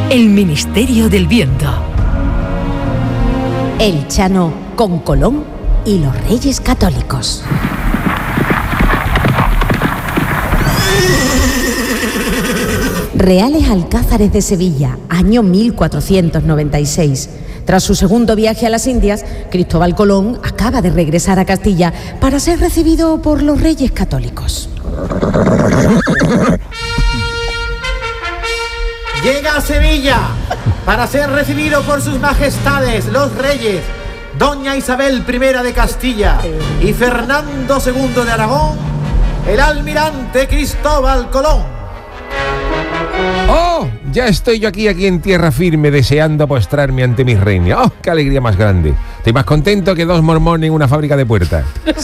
El Ministerio del Viento. El Chano con Colón y los Reyes Católicos. Reales Alcázares de Sevilla, año 1496. Tras su segundo viaje a las Indias, Cristóbal Colón acaba de regresar a Castilla para ser recibido por los Reyes Católicos. Llega a Sevilla para ser recibido por sus majestades, los reyes, doña Isabel I de Castilla y Fernando II de Aragón, el almirante Cristóbal Colón. ¡Oh! Ya estoy yo aquí en tierra firme, deseando postrarme ante mi reina. ¡Oh, qué alegría más grande! Estoy más contento que dos mormones en una fábrica de puertas.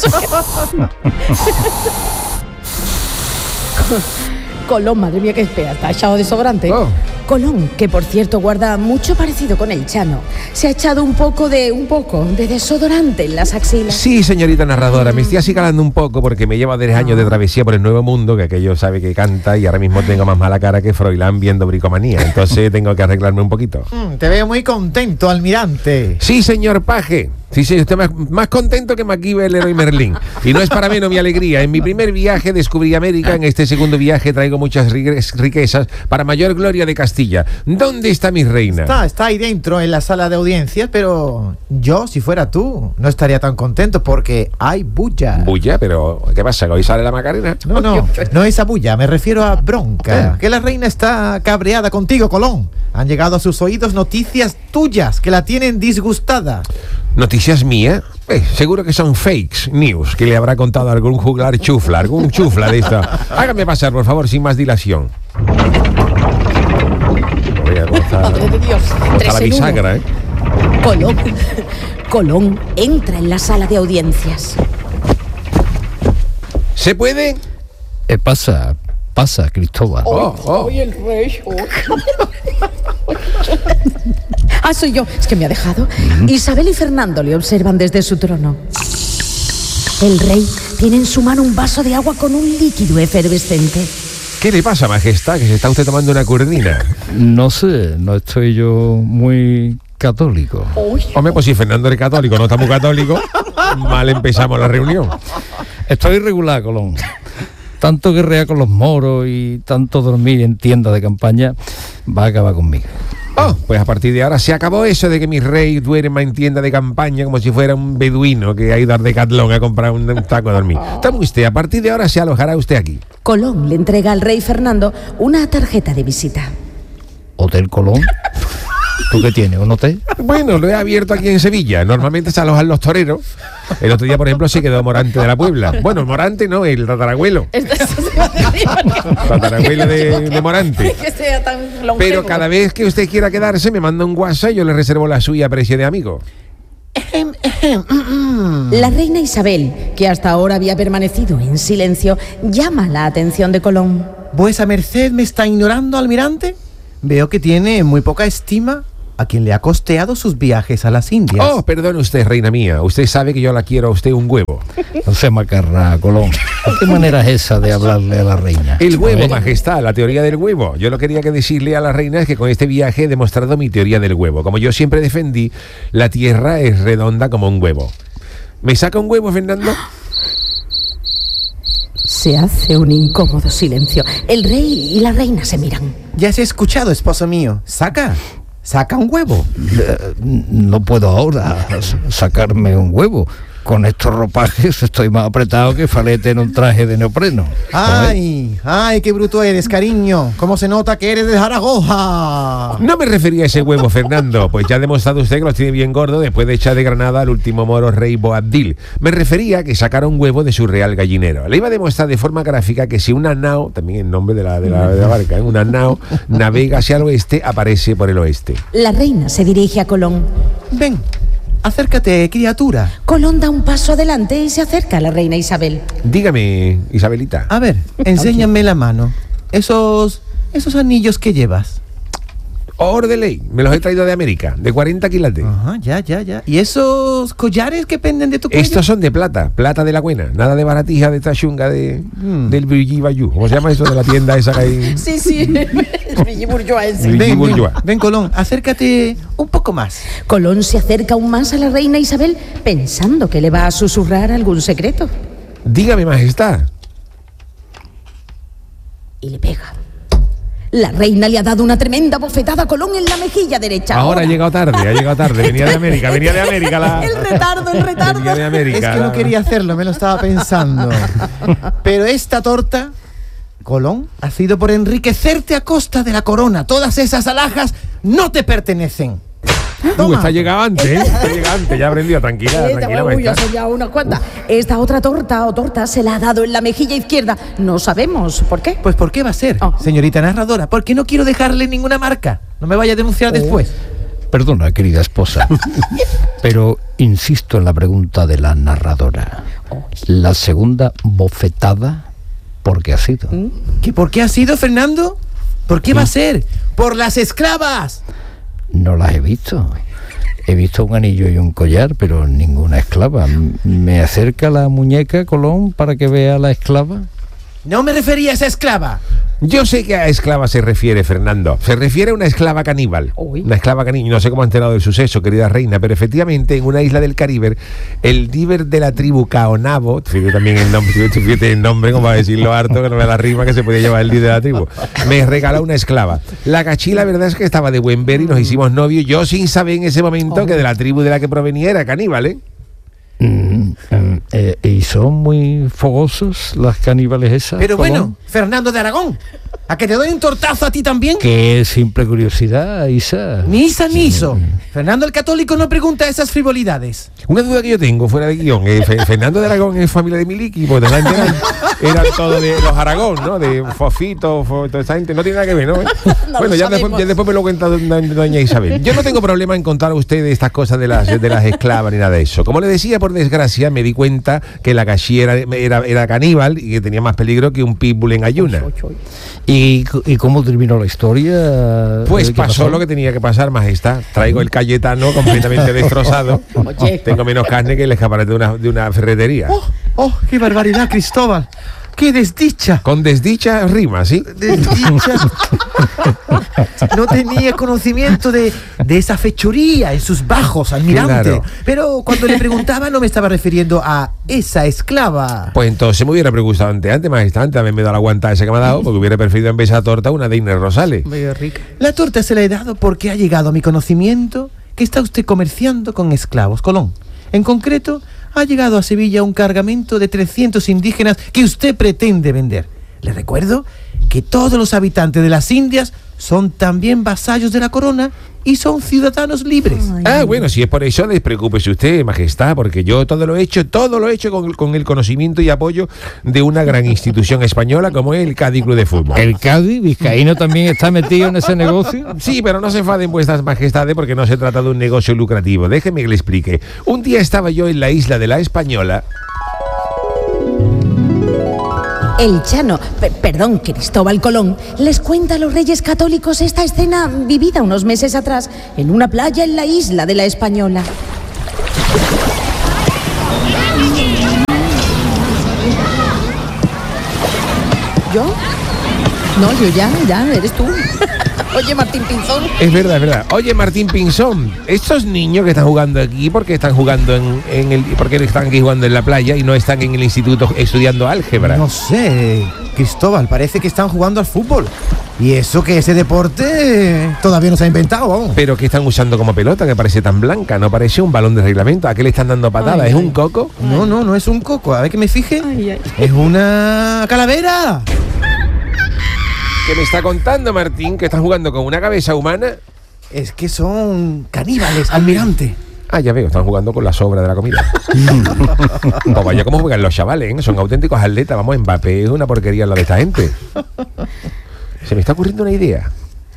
Colón, madre mía, que espera, está echado desodorante. Oh. Colón, que por cierto guarda mucho parecido con el Chano, se ha echado un poco de desodorante en las axilas. Sí, señorita narradora, me estoy acicalando un poco porque me lleva 3 años de travesía por el Nuevo Mundo, que aquello sabe que canta, y ahora mismo tengo más mala cara que Froilán viendo Bricomanía, entonces tengo que arreglarme un poquito. Te veo muy contento, almirante. Sí, señor paje. Sí, estoy más contento que MacGyver, Leroy Merlin. Y no es para menos mi alegría. En mi primer viaje descubrí América. En este segundo viaje traigo muchas riquezas para mayor gloria de Castilla. ¿Dónde está mi reina? Está ahí dentro, en la sala de audiencias, pero yo, si fuera tú, no estaría tan contento porque hay bulla. ¿Bulla? ¿Pero qué pasa? ¿Hoy sale la Macarena? No es a bulla, me refiero a bronca. Que la reina está cabreada contigo, Colón. Han llegado a sus oídos noticias tuyas que la tienen disgustada. ¿Noticias mías? Seguro que son fakes news que le habrá contado algún juglar chufla, algún chufla de esta. Hágame pasar, por favor, sin más dilación. Madre de Dios, Está la bisagra, ¿eh? Colón entra en la sala de audiencias. ¿Se puede? Pasa, Cristóbal. Hoy el rey. Soy yo. Es que me ha dejado. Isabel y Fernando le observan desde su trono. El rey tiene en su mano un vaso de agua con un líquido efervescente. ¿Qué le pasa, majestad? Que se está usted tomando una curdina. No sé, no estoy yo muy católico. Hombre, pues si Fernando es católico, no está muy católico, mal empezamos la reunión. Estoy irregular, Colón. Tanto guerrear con los moros y tanto dormir en tiendas de campaña va a acabar conmigo. Pues a partir de ahora se acabó eso de que mi rey duerma en tienda de campaña como si fuera un beduino que ha ido a Decathlon a comprar un taco a dormir. Tome usted, a partir de ahora se alojará usted aquí. Colón le entrega al rey Fernando una tarjeta de visita. ¿Hotel Colón? ¿Tú qué tienes, un hotel? Bueno, lo he abierto aquí en Sevilla. Normalmente se alojan los toreros. El otro día, por ejemplo, se quedó Morante de la Puebla. Bueno, Morante no, el tatarabuelo. Tatarabuelo de Morante. Pero cada vez que usted quiera quedarse, me manda un WhatsApp y yo le reservo la suya a precio de amigo. La reina Isabel, que hasta ahora había permanecido en silencio, llama la atención de Colón. ¿Vuesa merced me está ignorando, almirante? Veo que tiene muy poca estima a quien le ha costeado sus viajes a las Indias. Perdone usted, reina mía. Usted sabe que yo la quiero a usted un huevo. No se macarra, Colón. ¿Qué manera es esa de hablarle a la reina? El huevo, majestad, la teoría del huevo. Yo lo que quería decirle a la reina es que con este viaje he demostrado mi teoría del huevo. Como yo siempre defendí, la tierra es redonda como un huevo. ¿Me saca un huevo, Fernando? Se hace un incómodo silencio. El rey y la reina se miran. Ya se ha escuchado, esposo mío. Saca un huevo. No puedo ahora sacarme un huevo. Con estos ropajes estoy más apretado que falete en un traje de neopreno. Ay, qué bruto eres, cariño. ¿Cómo se nota que eres de Zaragoza? No me refería a ese huevo, Fernando, pues ya ha demostrado usted que los tiene bien gordo después de echar de Granada al último moro rey Boabdil. Me refería a que sacara un huevo de su real gallinero. Le iba a demostrar de forma gráfica que si una nao, también el nombre de la barca, una nao navega hacia el oeste, aparece por el oeste. La reina se dirige a Colón. Ven. Acércate, criatura. Colón da un paso adelante y se acerca a la reina Isabel. Dígame, Isabelita. A ver, enséñame la mano. Esos anillos que llevas. Oro de ley, me los he traído de América, de 40 quilates. Ajá, ya. ¿Y esos collares que penden de tu cuello? Estos son de plata de la buena, nada de baratija de esta chunga del Brigitte Bardot. ¿Cómo se llama eso de la tienda esa que hay? Sí, Brigitte Bourgeois. Brigitte Bourgeois. Ven, Colón, acércate un poco más. Colón se acerca aún más a la reina Isabel pensando que le va a susurrar algún secreto. Dígame, majestad. Y le pega. La reina le ha dado una tremenda bofetada a Colón en la mejilla derecha. Ahora ha llegado tarde, venía de América El retardo. Venía de América. Es que no quería hacerlo, me lo estaba pensando. Pero esta torta, Colón, ha sido por enriquecerte a costa de la corona. Todas esas alhajas no te pertenecen. Está llegante, ya aprendió, tranquila, Ya majestad. son ya unas cuantas. Esta otra torta se la ha dado en la mejilla izquierda. No sabemos por qué. Pues ¿por qué va a ser, señorita narradora? Porque no quiero dejarle ninguna marca. No me vaya a denunciar después. Perdona, querida esposa, pero insisto en la pregunta de la narradora. La segunda bofetada, ¿por qué ha sido? ¿Que por qué ha sido, Fernando? ¿Por qué va a ser? ¡Por las esclavas! No las he visto. He visto un anillo y un collar, pero ninguna esclava. ¿Me acerca la muñeca, Colón, para que vea la esclava? No me refería a esa esclava. Yo sé que a esclava se refiere, Fernando. Se refiere a una esclava caníbal. Uy. Una esclava caníbal. No sé cómo ha enterado del suceso, querida reina, pero efectivamente en una isla del Caribe, el líder de la tribu Caonabo, fíjate también el nombre, como va a decirlo harto, que no me da la rima que se podía llevar el líder de la tribu, me regaló una esclava. La cachí, la verdad es que estaba de buen ver y nos hicimos novios, yo sin saber en ese momento que de la tribu de la que provenía era caníbal, ¿eh? ¿Y son muy fogosos las caníbales esas? Pero Colón? bueno, Fernando de Aragón, ¿a que te doy un tortazo a ti también? Qué simple curiosidad, Isa. Ni Isa ni Iso. Fernando el Católico no pregunta esas frivolidades. Una duda que yo tengo fuera de guión, Fernando de Aragón es familia de Miliki, porque toda esa gente eran todos de los Aragón, ¿no? De Fofito, toda esa gente, no tiene nada que ver, ¿no? Bueno, ya después me lo cuenta doña Isabel. Yo no tengo problema en contar a ustedes estas cosas de las esclavas ni nada de eso. Como le decía, por desgracia, me di cuenta que la cachí era caníbal y que tenía más peligro que un pitbull en ayuna. ¿Y cómo terminó la historia? Pues ¿Qué pasó lo que tenía que pasar, majestad. Traigo el Cayetano completamente destrozado. Tengo menos carne que el escaparate de una ferretería. ¡Oh, qué barbaridad, Cristóbal! ¡Qué desdicha! Con desdicha rima, ¿sí? Desdicha. No tenía conocimiento de esa fechoría en sus bajos, almirante. Claro. Pero cuando le preguntaba no me estaba refiriendo a esa esclava. Pues entonces me hubiera preguntado antes, majestad, antes me he dado la aguantada esa que me ha dado, porque hubiera preferido en vez de esa torta una de Inés Rosales. La torta se la he dado porque ha llegado a mi conocimiento que está usted comerciando con esclavos, Colón. En concreto, ha llegado a Sevilla un cargamento de 300 indígenas que usted pretende vender. Le recuerdo que todos los habitantes de las Indias son también vasallos de la corona y son ciudadanos libres. Bueno, si es por eso, despreocúpese usted, majestad, porque yo todo lo he hecho con el conocimiento y apoyo de una gran institución española como es el Cádiz Club de Fútbol. ¿El Cádiz vizcaíno también está metido en ese negocio? Sí, pero no se enfaden vuestras majestades porque no se trata de un negocio lucrativo. Déjeme que le explique. Un día estaba yo en la isla de la Española. El Chano, perdón, Cristóbal Colón, les cuenta a los Reyes Católicos esta escena vivida unos meses atrás en una playa en la isla de la Española. ¿Yo? No, yo ya, eres tú. Oye, Martín Pinzón. Es verdad. Oye, Martín Pinzón, estos niños que están jugando aquí, ¿por qué están jugando por qué están aquí jugando en la playa y no están en el instituto estudiando álgebra? No sé, Cristóbal, parece que están jugando al fútbol. Y eso que ese deporte todavía no se ha inventado, vamos. Pero que están usando como pelota, que parece tan blanca, no parece un balón de reglamento. ¿A qué le están dando patadas? ¿Es un coco? No es un coco. A ver que me fije. Es una calavera. ¿Qué me está contando, Martín? ¿Que están jugando con una cabeza humana? Es que son caníbales, almirante. Ya veo, están jugando con la sobra de la comida. Pues vaya cómo juegan los chavales, ¿eh? Son auténticos atletas. Vamos, Mbappé es una porquería lo de esta gente. Se me está ocurriendo una idea.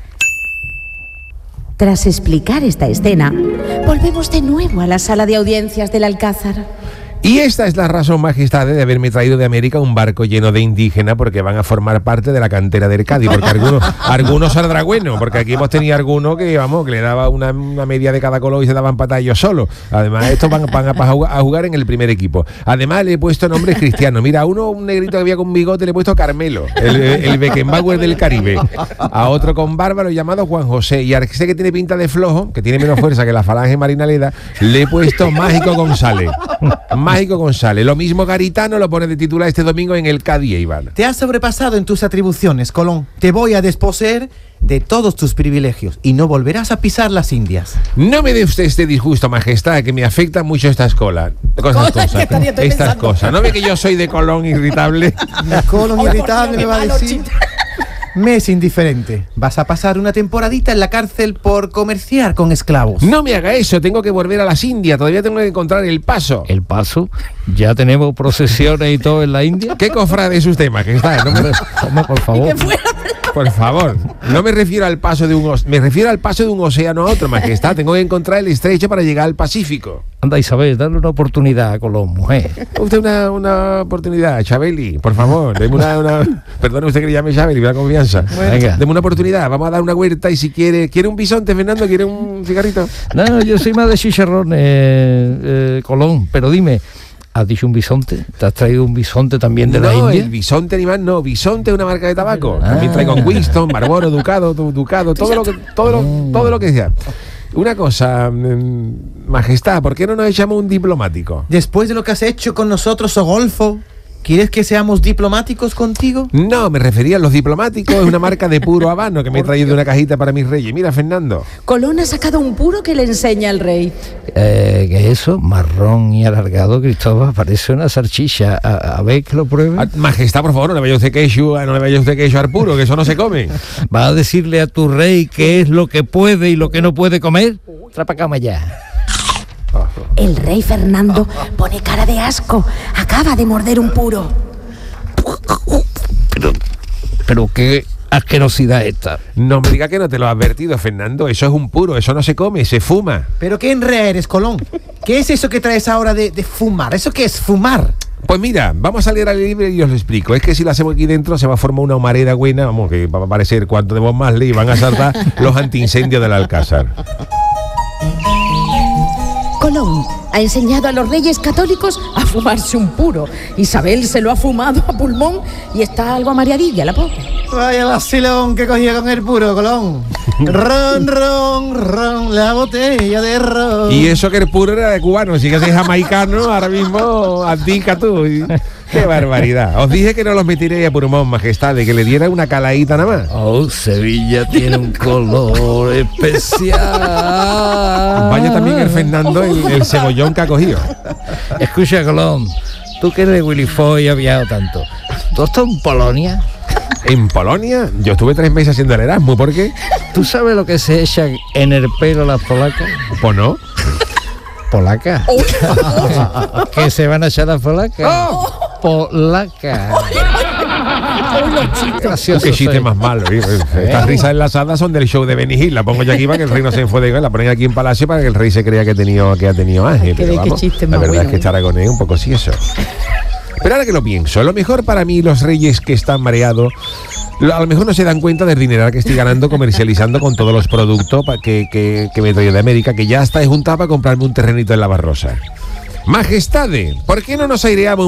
Tras explicar esta escena, volvemos de nuevo a la sala de audiencias del Alcázar. Y esta es la razón, majestad, de haberme traído de América un barco lleno de indígenas, porque van a formar parte de la cantera del Cádiz, porque algunos saldrá bueno, porque aquí hemos tenido algunos que, vamos, que le daba una media de cada color y se daban patas ellos solos. Además, estos van a jugar en el primer equipo. Además, le he puesto nombres cristianos. Mira, a uno, un negrito que había con bigote, le he puesto Carmelo, el Beckenbauer del Caribe. A otro con barba, lo he llamado Juan José. Y a ese que tiene pinta de flojo, que tiene menos fuerza que la falange marinaleda, le he puesto Mágico González. Mágico González. Lo mismo Garitano lo pone de titular este domingo en el Cádiz, Iván. Te has sobrepasado en tus atribuciones, Colón. Te voy a desposeer de todos tus privilegios y no volverás a pisar las Indias. No me dé usted este disgusto, majestad, que me afectan mucho estas cosas. Estas cosas. ¿No ve que yo soy de Colón irritable? Colón irritable me va a decir. Me es indiferente. Vas a pasar una temporadita en la cárcel por comerciar con esclavos. No me haga eso, tengo que volver a las Indias. Todavía tengo que encontrar el paso. ¿El paso? ¿Ya tenemos procesiones y todo en la India? ¿Qué cofrade es usted, majestad? Hombre, por favor. Por favor, no me refiero al paso de me refiero al paso de un océano a otro, majestad. Tengo que encontrar el estrecho para llegar al Pacífico. Anda, Isabel, dale una oportunidad a Colón, mujer. Usted una oportunidad, Chabeli, por favor. Deme una... Perdone usted que le llame Chabeli, me da confianza. Venga. Deme una oportunidad, vamos a dar una vuelta y si quiere un bisonte, Fernando, ¿quiere un cigarrito? No, yo soy más de chicharrones, Colón, pero dime, ¿has dicho un bisonte? ¿Te has traído un bisonte también de la India? No, el bisonte animal no, bisonte es una marca de tabaco. También traigo Winston, Marlboro, Ducado, todo lo que sea. Una cosa, majestad, ¿por qué no nos echamos un diplomático? Después de lo que has hecho con nosotros, Ogolfo, ¿quieres que seamos diplomáticos contigo? No, me refería a los diplomáticos, es una marca de puro habano que me he traído una cajita para mis reyes. Mira, Fernando. Colón ha sacado un puro que le enseña al rey. ¿Qué es eso? Marrón y alargado, Cristóbal, parece una salchicha. A ver que lo pruebe. Majestad, por favor, no le vaya usted queso al puro, que eso no se come. ¿Va a decirle a tu rey qué es lo que puede y lo que no puede comer? Trapa cama ya. El rey Fernando pone cara de asco. Acaba de morder un puro. Pero qué asquerosidad esta. No me diga que no te lo he advertido, Fernando. Eso es un puro, eso no se come, se fuma. ¿Pero qué enrea eres, Colón? ¿Qué es eso que traes ahora de fumar? ¿Eso qué es fumar? Pues mira, vamos a salir al libre y os lo explico. Es que si lo hacemos aquí dentro se va a formar una humareda buena, vamos, que va a parecer cuanto de más le van a saltar los antiincendios del Alcázar. Colón ha enseñado a los reyes católicos a fumarse un puro. Isabel se lo ha fumado a pulmón y está algo amareadilla, la pobre. Vaya vacilón que cogía con el puro, Colón. Ron, ron, ron, la botella de ron. Y eso que el puro era de cubano, si que es jamaicano, ahora mismo abdica tú. ¡Qué barbaridad! Os dije que no los metiréis a pulmón, majestad, de que le diera una caladita nada más. Oh, Sevilla tiene un color especial. Vaya también el Fernando, el cebollón que ha cogido. Escucha, Colón, tú que eres Willy Foy y has viajado tanto, ¿tú estás en Polonia? ¿En Polonia? Yo estuve 3 meses haciendo el Erasmus, ¿por qué? ¿Tú sabes lo que se echan en el pelo las polacas? Pues no. ¿Polacas? ¿Qué se van a echar las polacas? Polacas. Gracioso. Qué chiste más malo. Estas risas enlazadas son del show de Benny Hill. La pongo yo aquí para que el rey no se enfode. La ponen aquí en Palacio para que el rey se crea que ha tenido Ángel. Pero vamos, la verdad es que estar con él un poco sí eso. Pero ahora que lo pienso, lo mejor para mí, los reyes que están mareados, a lo mejor no se dan cuenta del dinero que estoy ganando comercializando con todos los productos que me traigo de América, que ya está juntado para comprarme un terrenito en la Barrosa. Majestades, ¿por qué no nos aireamos